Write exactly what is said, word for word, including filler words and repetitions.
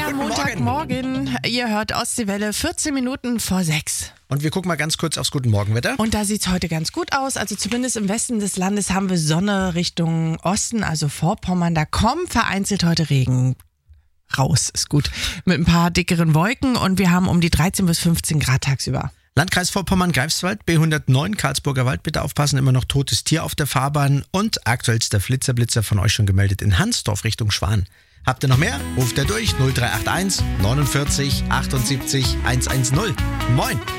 Guten Montagmorgen. Ihr hört Ostseewelle, vierzehn Minuten vor sechs. Und wir gucken mal ganz kurz aufs Guten Morgenwetter. Und da sieht es heute ganz gut aus. Also zumindest im Westen des Landes haben wir Sonne Richtung Osten, also Vorpommern. Da kommt vereinzelt heute Regen raus. Ist gut. Mit ein paar dickeren Wolken und wir haben um die dreizehn bis fünfzehn Grad tagsüber. Landkreis Vorpommern-Greifswald, B hundertneun, Karlsburger Wald, bitte aufpassen, immer noch totes Tier auf der Fahrbahn und aktuellster Flitzer-Blitzer von euch schon gemeldet in Hansdorf Richtung Schwan. Habt ihr noch mehr? Ruft er durch null drei acht eins neunundvierzig achtundsiebzig hundertzehn. Moin!